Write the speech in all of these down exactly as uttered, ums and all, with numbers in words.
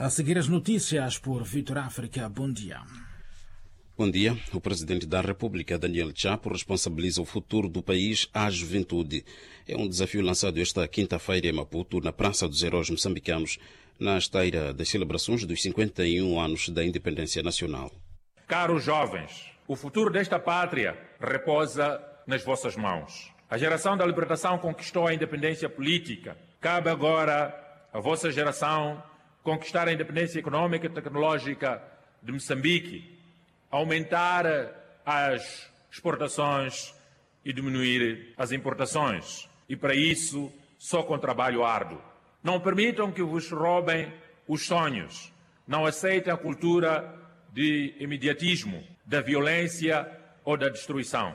A seguir as notícias por Vitor África. Bom dia. Bom dia. O presidente da República, Daniel Chapo, responsabiliza o futuro do país à juventude. É um desafio lançado esta quinta-feira em Maputo, na Praça dos Heróis Moçambicanos, na esteira das celebrações dos cinquenta e um anos da independência nacional. Caros jovens, o futuro desta pátria repousa nas vossas mãos. A geração da libertação conquistou a independência política. Cabe agora à vossa geração conquistar a independência econômica e tecnológica de Moçambique, aumentar as exportações e diminuir as importações. E para isso, só com trabalho árduo. Não permitam que vos roubem os sonhos. Não aceitem a cultura de imediatismo, da violência ou da destruição.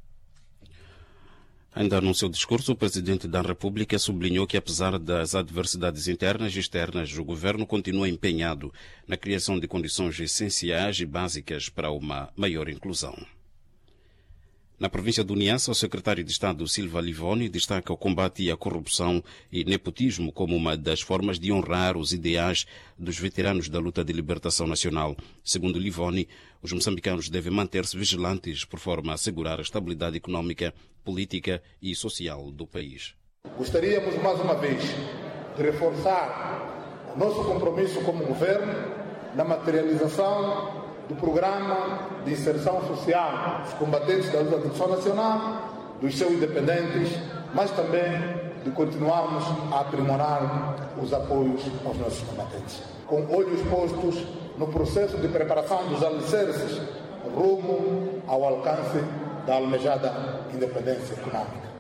Ainda no seu discurso, o presidente da República sublinhou que, apesar das adversidades internas e externas, o governo continua empenhado na criação de condições essenciais e básicas para uma maior inclusão. Na província do Niassa, o secretário de Estado Silva Livoni destaca o combate à corrupção e nepotismo como uma das formas de honrar os ideais dos veteranos da luta de libertação nacional. Segundo Livoni, os moçambicanos devem manter-se vigilantes por forma a assegurar a estabilidade econômica, política e social do país. Gostaríamos, mais uma vez, de reforçar o nosso compromisso como governo na materialização do Programa de Inserção Social dos Combatentes da Luta de Libertação Nacional, dos seus independentes, mas também de continuarmos a aprimorar os apoios aos nossos combatentes, com olhos postos no processo de preparação dos alicerces rumo ao alcance da almejada independência econômica.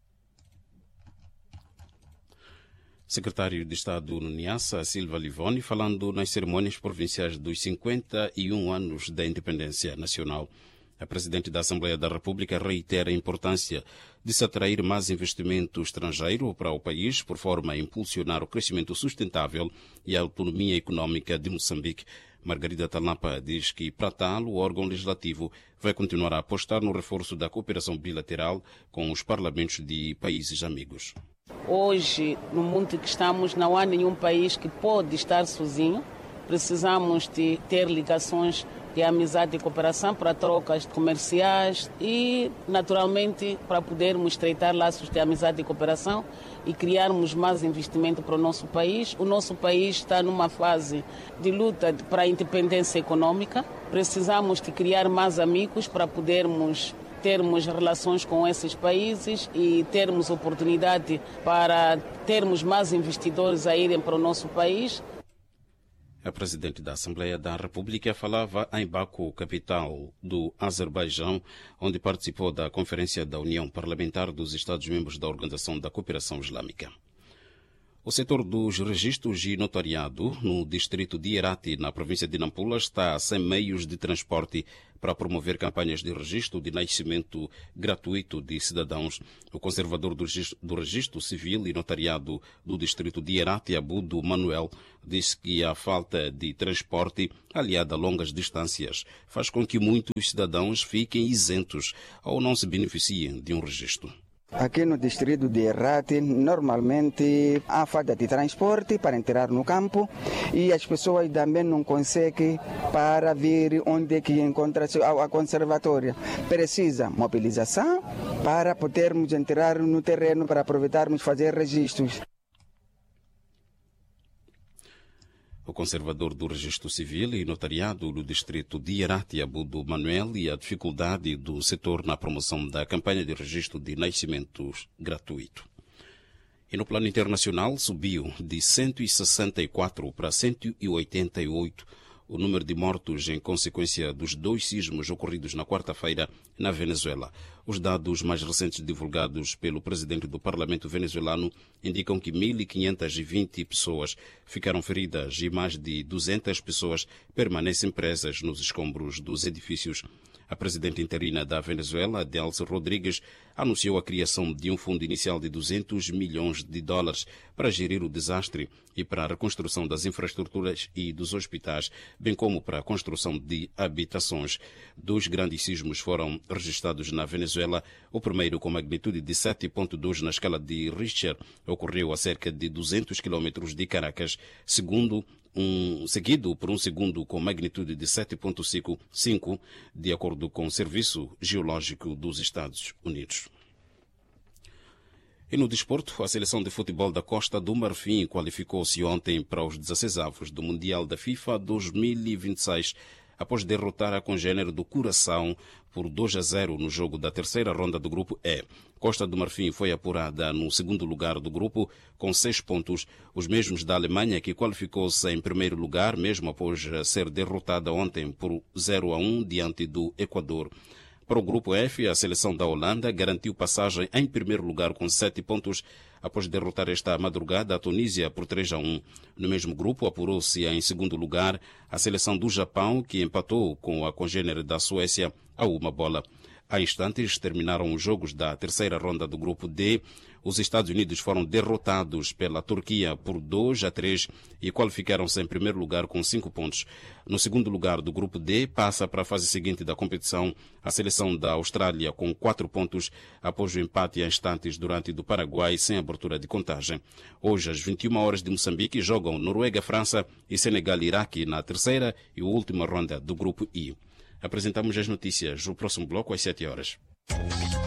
Secretário de Estado no Niassa, Silva Livoni, falando nas cerimônias provinciais dos cinquenta e um anos da independência nacional. A presidente da Assembleia da República reitera a importância de se atrair mais investimento estrangeiro para o país, por forma a impulsionar o crescimento sustentável e a autonomia econômica de Moçambique. Margarida Talapa diz que, para tal, o órgão legislativo vai continuar a apostar no reforço da cooperação bilateral com os parlamentos de países amigos. Hoje, no mundo que estamos, não há nenhum país que pode estar sozinho. Precisamos de ter ligações de amizade e cooperação para trocas comerciais e, naturalmente, para podermos estreitar laços de amizade e cooperação e criarmos mais investimento para o nosso país. O nosso país está numa fase de luta para a independência econômica. Precisamos de criar mais amigos para podermos termos relações com esses países e termos oportunidade para termos mais investidores a irem para o nosso país. A presidente da Assembleia da República falava em Baku, capital do Azerbaijão, onde participou da Conferência da União Parlamentar dos Estados-Membros da Organização da Cooperação Islâmica. O setor dos registros e notariado no distrito de Herati, na província de Nampula, está sem meios de transporte para promover campanhas de registro de nascimento gratuito de cidadãos. O conservador do registro, do registro civil e notariado do distrito de Herati, Abudo Manuel, disse que a falta de transporte, aliada a longas distâncias, faz com que muitos cidadãos fiquem isentos ou não se beneficiem de um registro. Aqui no distrito de Herati, normalmente há falta de transporte para entrar no campo e as pessoas também não conseguem para vir onde que encontra a conservatória. Precisa mobilização para podermos entrar no terreno para aproveitarmos fazer registros. O conservador do registro civil e notariado do distrito de Herati, Abudo Manuel, e a dificuldade do setor na promoção da campanha de registro de nascimentos gratuito. E no plano internacional subiu de cento e sessenta e quatro para cento e oitenta e oito o número de mortos em consequência dos dois sismos ocorridos na quarta-feira na Venezuela. Os dados mais recentes divulgados pelo presidente do parlamento venezuelano indicam que mil quinhentas e vinte pessoas ficaram feridas e mais de duzentas pessoas permanecem presas nos escombros dos edifícios. A presidente interina da Venezuela, Delcy Rodrigues, anunciou a criação de um fundo inicial de duzentos milhões de dólares para gerir o desastre e para a reconstrução das infraestruturas e dos hospitais, bem como para a construção de habitações. Dois grandes sismos foram registrados na Venezuela. O primeiro, com magnitude de sete ponto dois na escala de Richter, ocorreu a cerca de duzentos quilômetros de Caracas. Segundo, um, seguido por um segundo com magnitude de sete ponto cinco, de acordo com o Serviço Geológico dos Estados Unidos. E no desporto, a seleção de futebol da Costa do Marfim qualificou-se ontem para os dezesseisavos do Mundial da FIFA dois mil e vinte e seis, após derrotar a congênere do Curaçao por dois a zero no jogo da terceira ronda do Grupo E. Costa do Marfim foi apurada no segundo lugar do grupo com seis pontos, os mesmos da Alemanha, que qualificou-se em primeiro lugar, mesmo após ser derrotada ontem por zero a um diante do Equador. Para o Grupo F, a seleção da Holanda garantiu passagem em primeiro lugar com sete pontos, após derrotar esta madrugada a Tunísia por três a um. No mesmo grupo, apurou-se em segundo lugar a seleção do Japão, que empatou com a congênere da Suécia a uma bola. Há instantes terminaram os jogos da terceira ronda do Grupo D. Os Estados Unidos foram derrotados pela Turquia por dois a três e qualificaram-se em primeiro lugar com cinco pontos. No segundo lugar do Grupo D, passa para a fase seguinte da competição a seleção da Austrália com quatro pontos, após o empate a instantes durante do Paraguai sem abertura de contagem. Hoje, às vinte e uma horas de Moçambique, jogam Noruega, França e Senegal e Iraque na terceira e última ronda do Grupo I. Apresentamos as notícias no próximo bloco às sete horas.